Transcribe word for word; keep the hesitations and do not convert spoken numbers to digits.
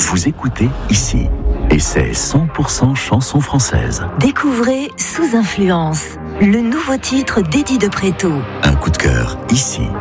Vous écoutez ici. Et c'est cent pour cent chanson française. Découvrez Sous Influence, le nouveau titre d'Eddie de Préto. Un coup de cœur ici.